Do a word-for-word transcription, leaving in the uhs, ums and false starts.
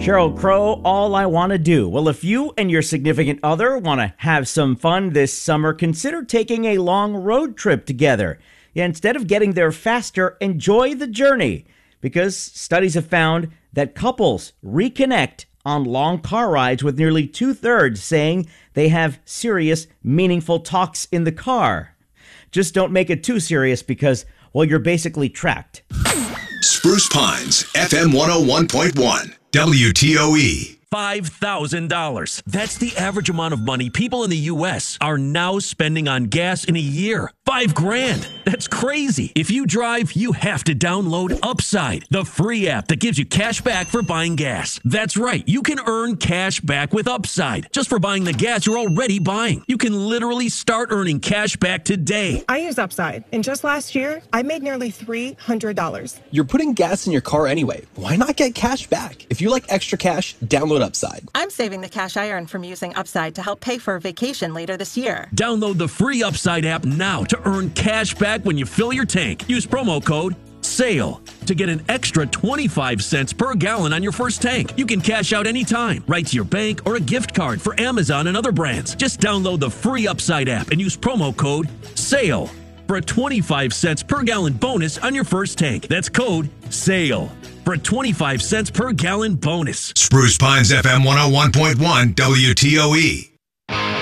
Sheryl Crow, All I Want to Do. Well, if you and your significant other want to have some fun this summer, consider taking a long road trip together. Yeah, instead of getting there faster, enjoy the journey. Because studies have found that couples reconnect on long car rides, with nearly two-thirds saying they have serious, meaningful talks in the car. Just don't make it too serious because, well, you're basically trapped. Spruce Pines, F M one oh one point one, W T O E. five thousand dollars. That's the average amount of money people in the U S are now spending on gas in a year. Five grand. That's crazy. If you drive, you have to download Upside, the free app that gives you cash back for buying gas. That's right. You can earn cash back with Upside just for buying the gas you're already buying. You can literally start earning cash back today. I use Upside, and just last year, I made nearly three hundred dollars. You're putting gas in your car anyway. Why not get cash back? If you like extra cash, download Upside. I'm saving the cash I earn from using Upside to help pay for a vacation later this year. Download the free Upside app now to earn cash back when you fill your tank. Use promo code SALE to get an extra twenty-five cents per gallon on your first tank. You can cash out anytime, right to your bank or a gift card for Amazon and other brands. Just download the free Upside app and use promo code SALE for a twenty-five cents per gallon bonus on your first tank. That's code SALE for a twenty-five cents per gallon bonus. Spruce Pines, F M one oh one point one, W T O E.